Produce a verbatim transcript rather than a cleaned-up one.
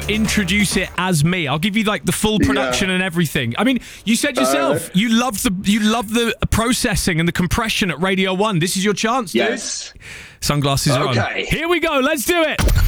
introduce it as me. I'll give you like the full production Yeah. and everything. I mean, you said yourself Uh, you love the you love the processing and the compression at Radio One. This is your chance, dude. Yes. Sunglasses are on. Okay. Here we go. Let's do it.